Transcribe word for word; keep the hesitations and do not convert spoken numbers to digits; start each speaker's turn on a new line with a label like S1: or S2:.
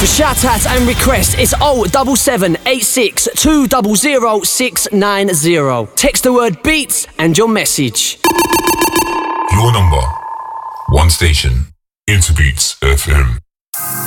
S1: For shout-outs and requests, it's oh seven seven eight six two zero zero six nine zero. Text the word beats and your message.
S2: Your number, one station, Interbeats F M.